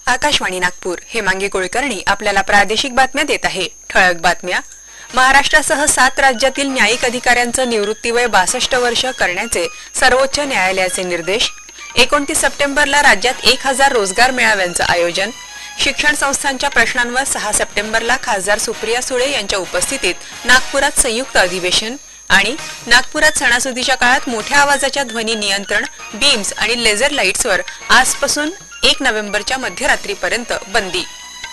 आकाशवाणी नागपूर हेमांगी कुलकर्णी आपल्याला प्रादेशिक बातम्या देत आहे। ठळक बातम्या। महाराष्ट्रासह 7 राज्यातील न्यायिक अधिकाऱ्यांचे निवृत्ती वय 62 वर्ष करण्याचे सर्वोच्च न्यायालयाचे निर्देश। 29 सप्टेंबरला राज्यात 1000 रोजगार मेळाव्यांचे आयोजन। शिक्षण संस्थांच्या प्रश्नांवर 6 सप्टेंबरला खासदार सुप्रिया सुळे यांच्या उपस्थितीत नागपुरात संयुक्त अधिवेशन। आणि नागपुरात सणासुदीच्या काळात मोठ्या आवाजाच्या ध्वनी नियंत्रण बीम्स आणि लेझर लाईट्सवर आजपासून 1 नोव्हेंबरच्या मध्यरात्रीपर्यंत बंदी।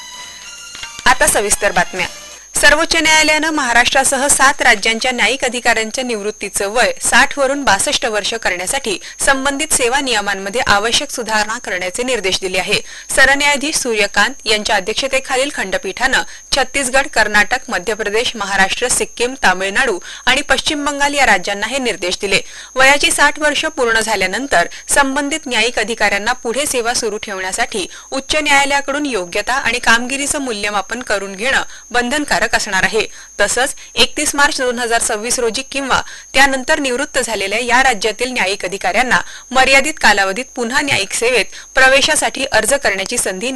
आता सविस्तर बातम्या। सर्वोच्च न्यायालयाने महाराष्ट्रासह 7 राज्यांच्या न्यायिक अधिकाऱ्यांच्या निवृत्तीचे वय 60 वरून 62 वर्ष करण्यासाठी संबंधित सेवा नियमांमध्ये आवश्यक सुधारणा करण्याचे निर्देश दिले आहे। सरन्यायाधीश सूर्यकांत यांच्या अध्यक्षतेखालील खंडपीठाने छत्तीसगड, कर्नाटक, मध्य प्रदेश, महाराष्ट्र, सिक्कीम, तामिळनाडू आणि पश्चिम बंगाल या राज्यांना हे निर्देश दिले। वयाची 60 वर्ष पूर्ण झाल्यानंतर संबंधित न्यायिक अधिकाऱ्यांना पुढे सेवा सुरू ठेवण्यासाठी उच्च न्यायालयाकडून योग्यता आणि कामगिरीचे मूल्यमापन करून घेणे बंधनकारक असणार आहे। तसंच 31 मार्च 2026 रोजी किंवा त्यानंतर निवृत्त झालेल्या या राज्यातील न्यायिक अधिकाऱ्यांना मर्यादित कालावधीत पुन्हा न्यायिक सेवेत प्रवेशासाठी अर्ज करण्याची संधी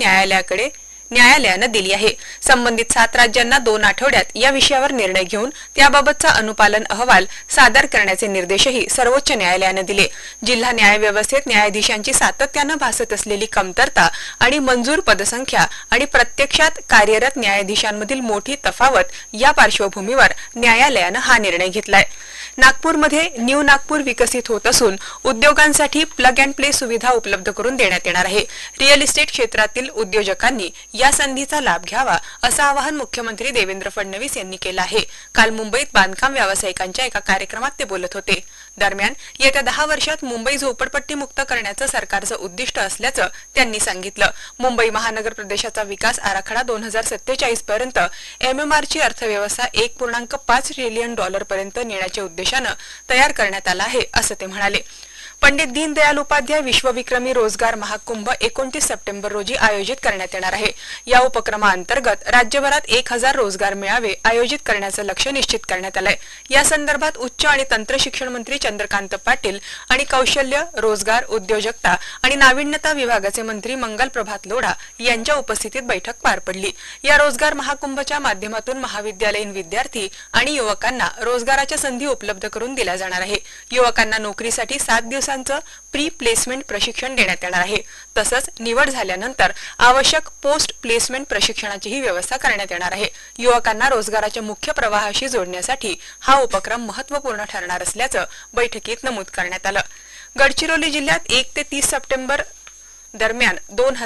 न्यायालयाने दिली आहे। संबंधित 7 राज्यांना 2 आठवड्यात या विषयावर निर्णय घेऊन त्याबाबतचा अनुपालन अहवाल सादर करण्याचे निर्देशही सर्वोच्च न्यायालयाने दिले। जिल्हा न्याय व्यवस्थेत न्यायाधीशांची सातत्याने भासत असलेली कमतरता आणि मंजूर पदसंख्या आणि प्रत्यक्षात कार्यरत न्यायाधीशांमधील मोठी तफावत या पार्श्वभूमीवर न्यायालयाने हा निर्णय घेतलाय। नागपूरमध्ये न्यू नागपूर विकसित होत असून उद्योगांसाठी प्लग अँड प्ले सुविधा उपलब्ध करून देण्यात येणार आहे। रिअल इस्टेट क्षेत्रातील उद्योजकांनी या संधीचा लाभ घ्यावा असं आवाहन मुख्यमंत्री देवेंद्र फडणवीस यांनी केलं आहे। काल मुंबईत बांधकाम व्यावसायिकांच्या एका कार्यक्रमात ते बोलत होते। दरम्यान येत्या 10 वर्षात मुंबई झोपडपट्टी मुक्त करण्याचं सरकारचं उद्दिष्ट असल्याचं त्यांनी सांगितलं। मुंबई महानगर प्रदेशाचा विकास आराखडा 2047 पर्यंत एमएमआरची अर्थव्यवस्था $1.5 ट्रिलियन पर्यंत नेण्याच्या उद्देशाने तयार करण्यात आला आहे असं ते म्हणाले। पंडित दीनदयाल उपाध्याय विश्वविक्रमी रोजगार महाकुंभ 29 सप्टेंबर रोजी आयोजित करण्यात येणार आहे। या उपक्रमाअंतर्गत राज्यभरात 1000 रोजगार मेळावे आयोजित करण्याचे लक्ष्य निश्चित करण्यात आले आहे। या संदर्भात उच्च आणि तंत्र शिक्षण मंत्री चंद्रकांत पाटील आणि कौशल्य, रोजगार, उद्योजकता आणि नाविन्यता विभागाचे मंत्री मंगल प्रभात लोढा यांच्या उपस्थितीत बैठक पार पडली। या रोजगार महाकुंभच्या माध्यमातून महाविद्यालयीन विद्यार्थी आणि युवकांना रोजगाराच्या संधी उपलब्ध करून दिल्या जाणार आहे। युवकांना नोकरीसाठी 7 दिवसांचे प्री प्लेसमेंट प्रशिक्षण देण्यात येणार आहे। तसंच निवड झाल्यानंतर आवश्यक पोस्ट प्लेसमेंट प्रशिक्षणाचीही व्यवस्था करण्यात येणार आहे। युवकांना रोजगाराच्या मुख्य प्रवाहाशी जोडण्यासाठी हा उपक्रम महत्त्वपूर्ण ठरणार असल्याचं बैठकीत नमूद करण्यात आलं। गडचिरोली जिल्ह्यात 1 ते 30 सप्टेंबर दरम्यान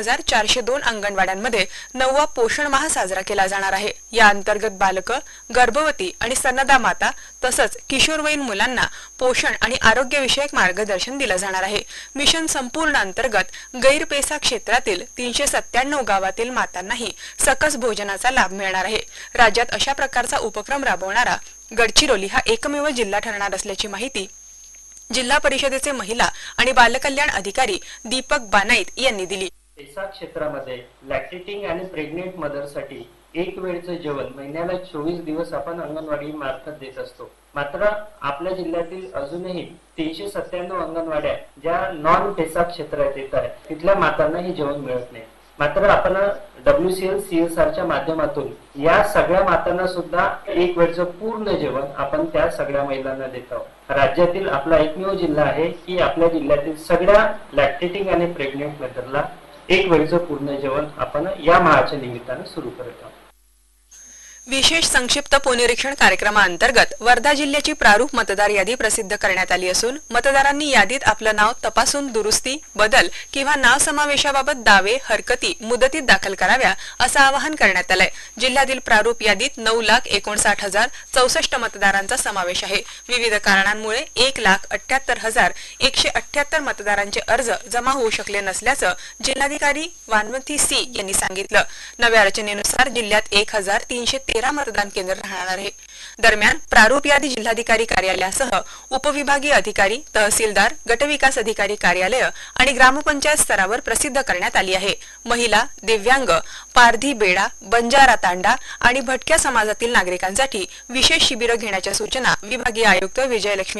2402 अंगणवाड्यांमध्ये 9वा पोषण माह साजरा केला जाणार आहे। या अंतर्गत बालकं, गर्भवती आणि स्तनदा माता तसंच किशोरवयीन मुलांना पोषण आणि आरोग्यविषयक मार्गदर्शन दिलं जाणार आहे। मिशन संपूर्ण अंतर्गत गैरपेसा क्षेत्रातील 397 गावातील मातांनाही सकस भोजनाचा लाभ मिळणार आहे। राज्यात अशा प्रकारचा उपक्रम राबवणारा गडचिरोली हा एकमेव जिल्हा ठरणार असल्याची माहिती जिल्हा परिषदेचे महिला आणि बालकल्याण अधिकारी दीपक बानाईत यांनी दिली। पेसा क्षेत्रामध्ये लॅक्टेटिंग आणि प्रेग्नेंट मदरसाठी एक वेळचं जेवण महिन्याला 24 दिवस आपण अंगणवाडी मार्फत देत असतो। मात्र आपल्या जिल्ह्यातील अजूनही 397 अंगणवाड्या ज्या नॉन पेसा क्षेत्रात येत आहेत तिथल्या मातांना हे जेवण मिळत नाही। मात्र आपण WCL CSRच्या माध्यमातून या सगळ्या मातांना सुद्धा एक वेळचं पूर्ण जेवण आपण त्या सगळ्या महिलांना देत आहोत। राज्यातील आपला एकमेव जिल्हा आहे की आपल्या जिल्ह्यातील सगळ्या लॅक्टेटिंग आणि प्रेग्नेंट मदरला एक वेळचं पूर्ण जेवण आपण या माहाच्या निमित्ताने सुरू करत आहोत। विशेष संक्षिप्त पुनरीक्षण कार्यक्रमाअंतर्गत वर्धा जिल्ह्याची प्रारूप मतदार यादी प्रसिद्ध करण्यात आली असून मतदारांनी यादीत आपलं नाव तपासून दुरुस्ती, बदल किंवा नाव समावेशाबाबत दावे, हरकती मुदतीत दाखल कराव्या असं आवाहन करण्यात आलंय। जिल्ह्यातील प्रारूप यादीत 9,59,064 मतदारांचा समावेश आहे। विविध कारणांमुळे 1,78,178 मतदारांचे अर्ज जमा होऊ शकले नसल्याचं जिल्हाधिकारी वानवंती सी यांनी सांगितलं। नव्या रचनेनुसार जिल्ह्यात 1,313 मतदान केंद्र राहणार आहे। दरम्यान प्रारूप यादी जिल्हाधिकारी कार्यालयासह उपविभागीय अधिकारी, तहसीलदार, गटविकास अधिकारी कार्यालय आणि ग्रामपंचायत स्तरावर प्रसिद्ध करण्यात आली आहे। महिला, दिव्यांग, पारधी बेडा, बंजारा तांडा आणि भटक्या समाजातील नागरिकांसाठी विशेष शिबिर घेण्याच्या सूचना विभागीय आयुक्त विजयलक्ष्मी